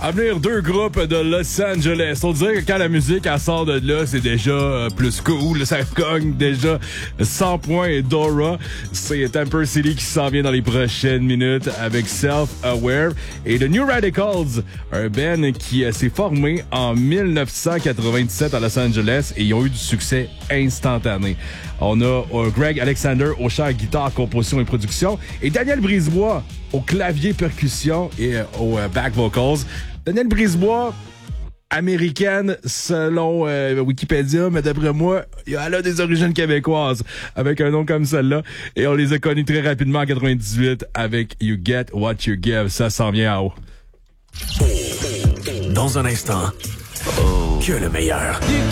À venir, 2 groupes de Los Angeles. On dirait que quand la musique elle sort de là, c'est déjà plus cool. Ça cogne déjà 100 points. Et Dora, c'est Temper City qui s'en vient dans les prochaines minutes avec Self-Aware. Et The New Radicals, un band qui s'est formé en 1997 à Los Angeles et ils ont eu du succès instantané. On a Greg Alexander au chant, guitare, composition et production et Daniel Brisebois au clavier, percussion et au back vocals. Daniel Brisebois, américaine selon Wikipédia, mais d'après moi, elle a des origines québécoises avec un nom comme celle-là. Et on les a connus très rapidement en 98 avec You Get What You Give. Ça s'en vient à haut. Dans un instant, que le meilleur.